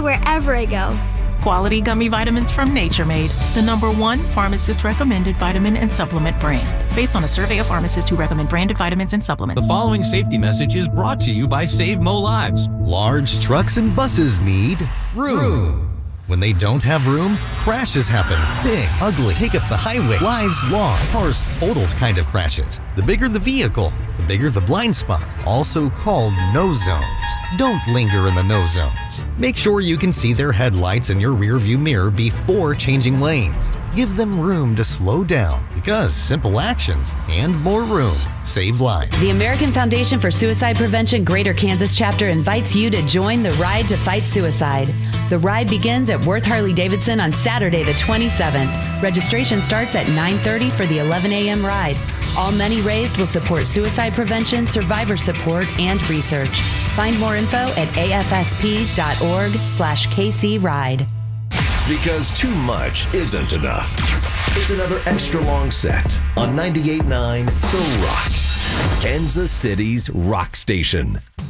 wherever I go. Quality gummy vitamins from Nature Made, the #1 pharmacist-recommended vitamin and supplement brand. Based on a survey of pharmacists who recommend branded vitamins and supplements. The following safety message is brought to you by Save Mo Lives. Large trucks and buses need room. When they don't have room, crashes happen. Big, ugly, take up the highway, lives lost, cars totaled kind of crashes. The bigger the vehicle, the bigger the blind spot, also called no zones. Don't linger in the no zones. Make sure you can see their headlights in your rearview mirror before changing lanes. Give them room to slow down, because simple actions and more room save lives. The American Foundation for Suicide Prevention Greater Kansas chapter invites you to join the Ride to Fight Suicide. The ride begins at Worth Harley-Davidson on Saturday the 27th. Registration starts at 9:30 for the 11 a.m. ride. All money raised will support suicide prevention, survivor support, and research. Find more info at afsp.org/KCRide. Because too much isn't enough. It's another extra long set on 98.9 The Rock, Kansas City's rock station.